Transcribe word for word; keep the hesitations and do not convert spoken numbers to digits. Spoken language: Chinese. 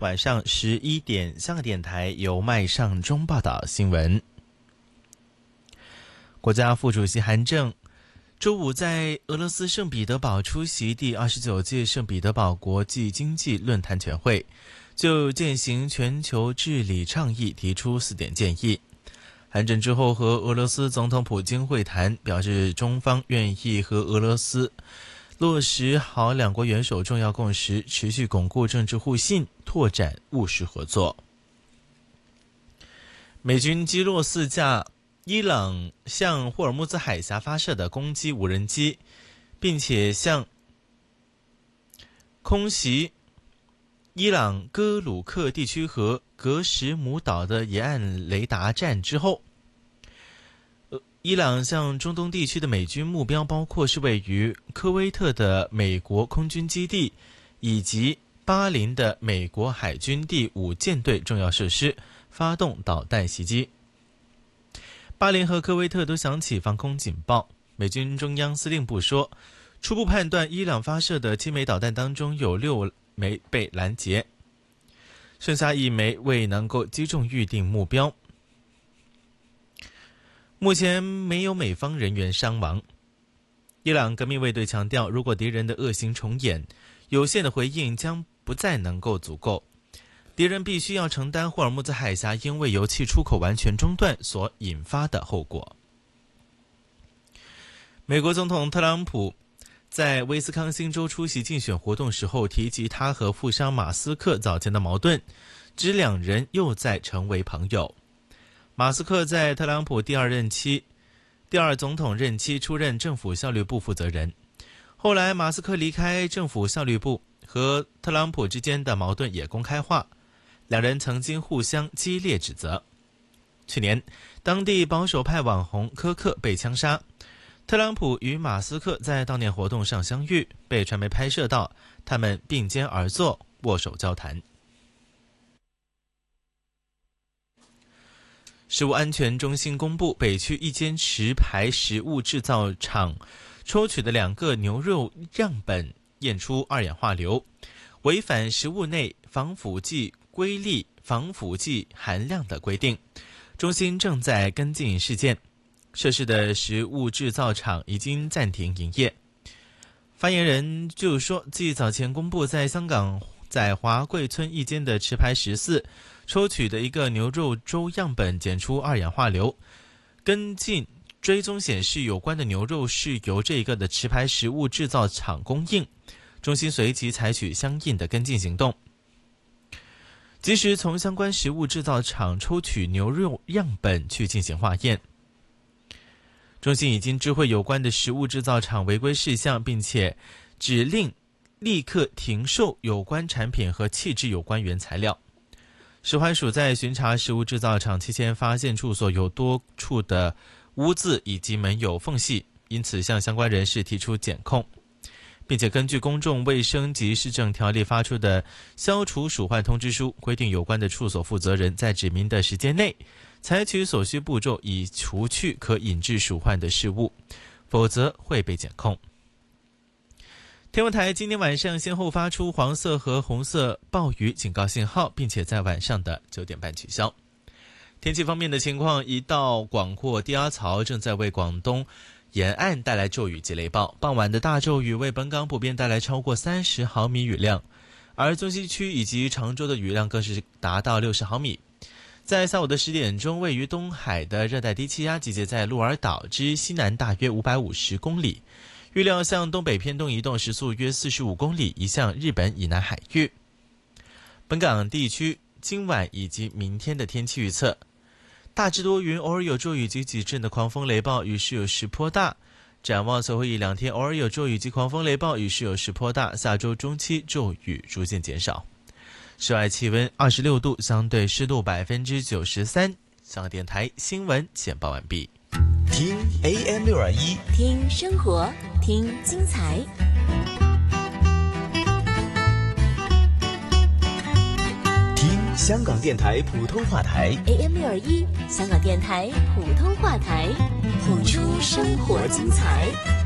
晚上十一点，香港电台由麦尚中报道新闻。国家副主席韩正周五在俄罗斯圣彼得堡出席第二十九届圣彼得堡国际经济论坛全会，就践行全球治理倡议提出四点建议。韩正之后和俄罗斯总统普京会谈，表示中方愿意和俄罗斯落实好两国元首重要共识，持续巩固政治互信，拓展务实合作。美军击落四架伊朗向霍尔木兹海峡发射的攻击无人机，并且向空袭伊朗哥鲁克地区和格什姆岛的沿岸雷达站之后，伊朗向中东地区的美军目标包括是位于科威特的美国空军基地，以及巴林的美国海军第五舰队重要设施，发动导弹袭击。巴林和科威特都响起防空警报。美军中央司令部说，初步判断伊朗发射的七枚导弹当中有六枚被拦截，剩下一枚未能够击中预定目标。目前没有美方人员伤亡。伊朗革命卫队强调，如果敌人的恶行重演，有限的回应将不再能够足够，敌人必须要承担霍尔木兹海峡因为油气出口完全中断所引发的后果。美国总统特朗普在威斯康星州出席竞选活动时候提及他和富商马斯克早前的矛盾，指两人又再成为朋友。马斯克在特朗普第二任期、第二总统任期出任政府效率部负责人。后来马斯克离开政府效率部，和特朗普之间的矛盾也公开化，两人曾经互相激烈指责。去年，当地保守派网红科克被枪杀，特朗普与马斯克在悼念活动上相遇，被传媒拍摄到他们并肩而坐，握手交谈。食物安全中心公布，北区一间持牌食物制造厂抽取的两个牛肉样本验出二氧化硫，违反食物内防腐剂规例防腐剂含量的规定。中心正在跟进事件，涉事的食物制造厂已经暂停营业。发言人就说，继早前公布在香港在华贵村一间的持牌食肆抽取的一个牛肉粥样本检出二氧化硫，跟进追踪显示有关的牛肉是由这个的持牌食物制造厂供应，中心随即采取相应的跟进行动，及时从相关食物制造厂抽取牛肉样本去进行化验。中心已经知会有关的食物制造厂违规事项，并且指令立刻停售有关产品和弃置有关原材料。食环署在巡查食物制造厂期间，发现处所有多处的污渍以及门有缝隙，因此向相关人士提出检控，并且根据公众卫生及市政条例发出的消除鼠患通知书，规定有关的处所负责人在指明的时间内采取所需步骤，以除去可引致鼠患的事物，否则会被检控。天文台今天晚上先后发出黄色和红色暴雨警告信号，并且在晚上的九点半取消。天气方面的情况，一道广阔低压槽正在为广东沿岸带来骤雨及雷暴，傍晚的大骤雨为本港普遍带来超过三十毫米雨量，而中西区以及常州的雨量更是达到六十毫米。在下午的十点钟，位于东海的热带低气压集结在鹿儿岛之西南大约五百五十公里，预料向东北偏东移动，时速约四十五公里，移向日本以南海域。本港地区今晚以及明天的天气预测，大致多云，偶尔有骤雨及几阵的狂风雷暴，雨势有时颇大。展望随后一两天，偶尔有骤雨及狂风雷暴，雨势有时颇大。下周中期骤雨逐渐减少。室外气温二十六度，相对湿度百分之九十三。香港电台新闻简报完毕。 听 A M 六二一， 听生活，听精彩。 听香港电台普通话台 A M 六二一，香港电台普通话台，谱出生活精彩。